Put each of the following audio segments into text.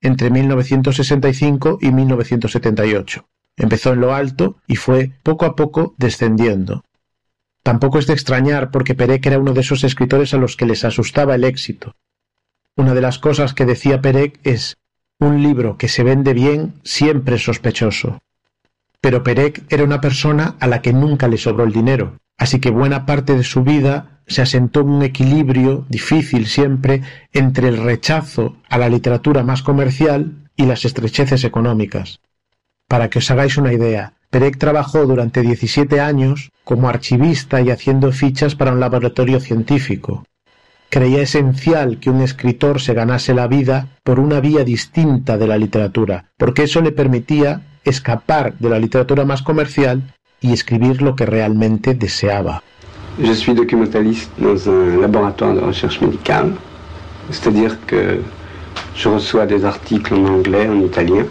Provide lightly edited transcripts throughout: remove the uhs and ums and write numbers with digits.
entre 1965 y 1978. Empezó en lo alto y fue poco a poco descendiendo. Tampoco es de extrañar porque Perec era uno de esos escritores a los que les asustaba el éxito. Una de las cosas que decía Perec es: un libro que se vende bien siempre es sospechoso. Pero Perec era una persona a la que nunca le sobró el dinero, así que buena parte de su vida se asentó en un equilibrio difícil siempre entre el rechazo a la literatura más comercial y las estrecheces económicas. Para que os hagáis una idea, Perec trabajó durante 17 años como archivista y haciendo fichas para un laboratorio científico. Creía esencial que un escritor se ganase la vida por una vía distinta de la literatura, porque eso le permitía escapar de la literatura más comercial y escribir lo que realmente deseaba. Je suis documentaliste dans un laboratoire de recherche médicale, c'est-à-dire que je reçois des articles en anglais, en italien.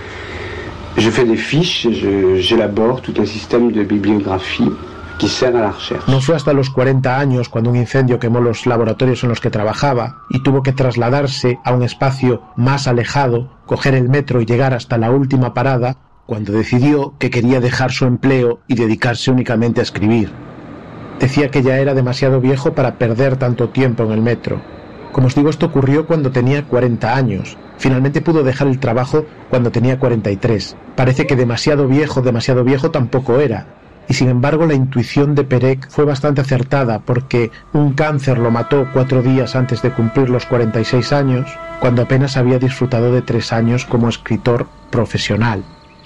Je fais des fiches, j'élabore tout un système de bibliographie qui sert à la recherche. No fue hasta los 40 años cuando un incendio quemó los laboratorios en los que trabajaba y tuvo que trasladarse a un espacio más alejado, coger el metro y llegar hasta la última parada, cuando decidió que quería dejar su empleo y dedicarse únicamente a escribir. Decía que ya era demasiado viejo para perder tanto tiempo en el metro. Como os digo, esto ocurrió cuando tenía 40 años. Finalmente pudo dejar el trabajo cuando tenía 43. Parece que demasiado viejo tampoco era. Y sin embargo la intuición de Perec fue bastante acertada porque un cáncer lo mató 4 días antes de cumplir los 46 años, cuando apenas había disfrutado de 3 años como escritor profesional.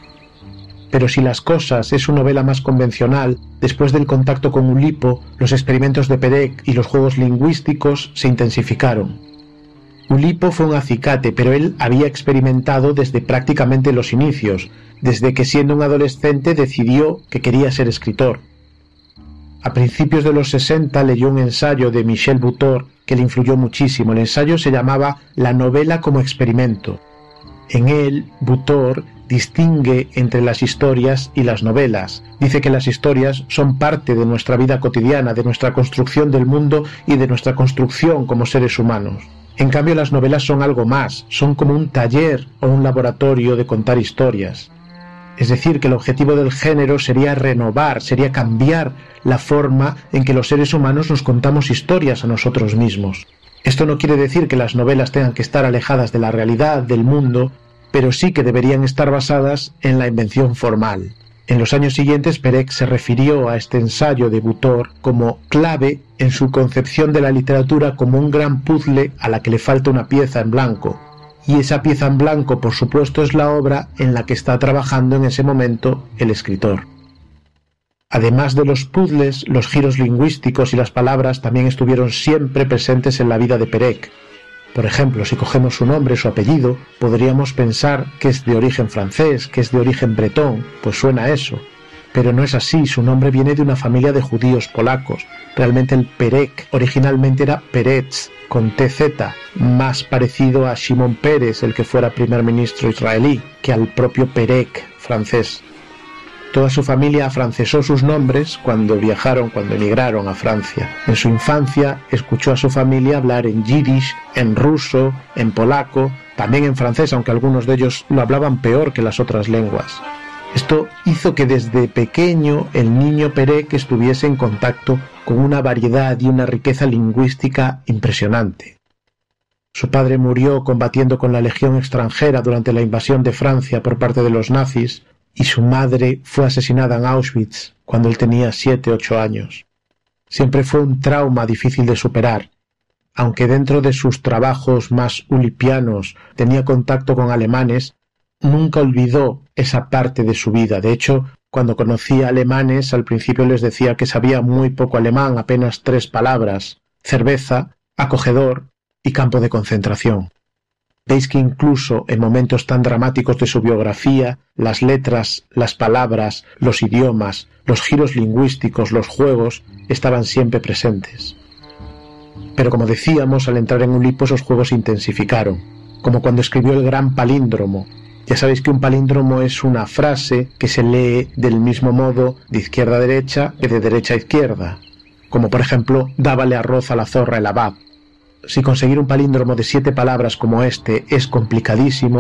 Pero Si las cosas es su novela más convencional, después del contacto con Ulipo, los experimentos de Perec y los juegos lingüísticos se intensificaron. Ulipo fue un acicate, pero él había experimentado desde prácticamente los inicios, desde que siendo un adolescente decidió que quería ser escritor. A principios de los 60 leyó un ensayo de Michel Butor que le influyó muchísimo. El ensayo se llamaba La novela como experimento. En él, Butor distingue entre las historias y las novelas. Dice que las historias son parte de nuestra vida cotidiana, de nuestra construcción del mundo y de nuestra construcción como seres humanos. En cambio, las novelas son algo más, son como un taller o un laboratorio de contar historias. Es decir, que el objetivo del género sería renovar, sería cambiar la forma en que los seres humanos nos contamos historias a nosotros mismos. Esto no quiere decir que las novelas tengan que estar alejadas de la realidad, del mundo, pero sí que deberían estar basadas en la invención formal. En los años siguientes, Perec se refirió a este ensayo de Butor como clave en su concepción de la literatura como un gran puzzle a la que le falta una pieza en blanco. Y esa pieza en blanco, por supuesto, es la obra en la que está trabajando en ese momento el escritor. Además de los puzzles, los giros lingüísticos y las palabras también estuvieron siempre presentes en la vida de Perec. Por ejemplo, si cogemos su nombre, su apellido, podríamos pensar que es de origen francés, que es de origen bretón, pues suena a eso. Pero no es así, su nombre viene de una familia de judíos polacos. Realmente el Perec originalmente era Peretz, con TZ, más parecido a Shimon Peres, el que fuera primer ministro israelí, que al propio Perec francés. Toda su familia afrancesó sus nombres cuando emigraron a Francia. En su infancia escuchó a su familia hablar en yiddish, en ruso, en polaco, también en francés, aunque algunos de ellos lo hablaban peor que las otras lenguas. Esto hizo que desde pequeño el niño Perec estuviese en contacto con una variedad y una riqueza lingüística impresionante. Su padre murió combatiendo con la Legión extranjera durante la invasión de Francia por parte de los nazis, y su madre fue asesinada en Auschwitz cuando él tenía 7-8 años. Siempre fue un trauma difícil de superar. Aunque dentro de sus trabajos más ulipianos tenía contacto con alemanes, nunca olvidó esa parte de su vida. De hecho, cuando conocía alemanes, al principio les decía que sabía muy poco alemán, apenas 3 palabras: cerveza, acogedor y campo de concentración. Veis que incluso en momentos tan dramáticos de su biografía, las letras, las palabras, los idiomas, los giros lingüísticos, los juegos, estaban siempre presentes. Pero como decíamos, al entrar en Ulipo esos juegos se intensificaron, como cuando escribió el gran palíndromo. Ya sabéis que un palíndromo es una frase que se lee del mismo modo de izquierda a derecha que de derecha a izquierda, como por ejemplo, dábale arroz a la zorra el abad. Si conseguir un palíndromo de 7 palabras como este es complicadísimo,